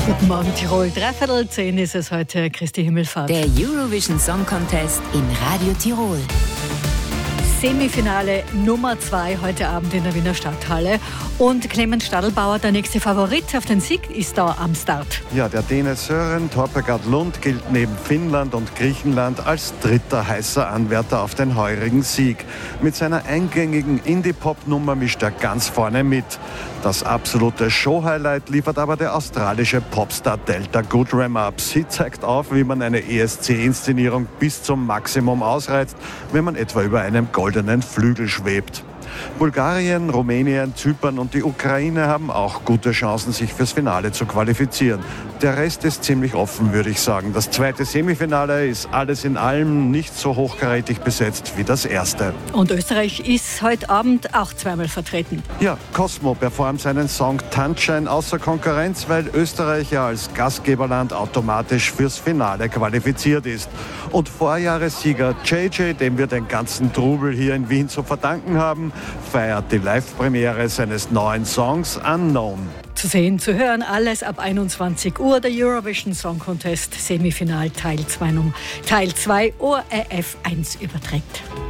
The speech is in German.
Guten Morgen Tirol, 9:15 ist es heute, Christi Himmelfahrt. Der Eurovision Song Contest in Radio Tirol. Semifinale Nummer 2 heute Abend in der Wiener Stadthalle. Und Clemens Stadelbauer, der nächste Favorit auf den Sieg, ist da am Start. Ja, der Däne Sören Torpegaard Lund gilt neben Finnland und Griechenland als dritter heißer Anwärter auf den heurigen Sieg. Mit seiner eingängigen Indie-Pop-Nummer mischt er ganz vorne mit. Das absolute Show-Highlight liefert aber der australische Popstar Delta Goodrem-Up. Sie zeigt auf, wie man eine ESC-Inszenierung bis zum Maximum ausreizt, wenn man etwa über einem goldenen Flügel schwebt. Bulgarien, Rumänien, Zypern und die Ukraine haben auch gute Chancen, sich fürs Finale zu qualifizieren. Der Rest ist ziemlich offen, würde ich sagen. Das zweite Semifinale ist alles in allem nicht so hochkarätig besetzt wie das erste. Und Österreich ist heute Abend auch zweimal vertreten. Ja, Cosmo performt seinen Song Tanzschein außer Konkurrenz, weil Österreich ja als Gastgeberland automatisch fürs Finale qualifiziert ist. Und Vorjahressieger JJ, dem wir den ganzen Trubel hier in Wien zu verdanken haben, feiert die Live-Premiere seines neuen Songs Unknown. Zu sehen, zu hören, alles ab 21 Uhr. Der Eurovision Song Contest Semifinal Teil 2 ORF 1 überträgt.